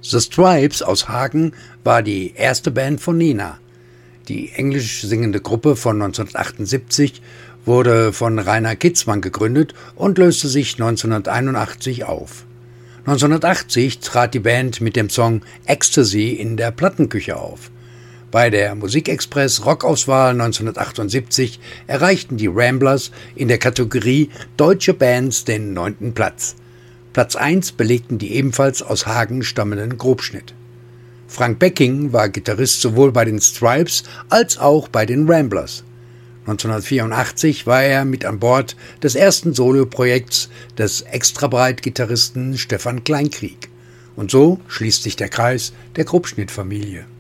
The Stripes aus Hagen war die erste Band von Nina. Die englisch singende Gruppe von 1978 wurde von Rainer Kitzmann gegründet und löste sich 1981 auf. 1980 trat die Band mit dem Song Ecstasy in der Plattenküche auf. Bei der Musikexpress Rockauswahl 1978 erreichten die Ramblers in der Kategorie Deutsche Bands den 9. Platz. Platz 1 belegten die ebenfalls aus Hagen stammenden Grobschnitt. Frank Becking war Gitarrist sowohl bei den Stripes als auch bei den Ramblers. 1984 war er mit an Bord des ersten Soloprojekts des Extrabreit-Gitarristen Stefan Kleinkrieg. Und so schließt sich der Kreis der Grobschnitt-Familie.